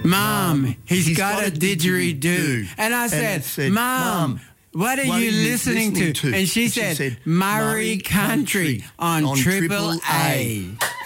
Mum, he's got a didgeridoo. And I said, Mum, what are you listening to? And she said, Murray Country on Triple A.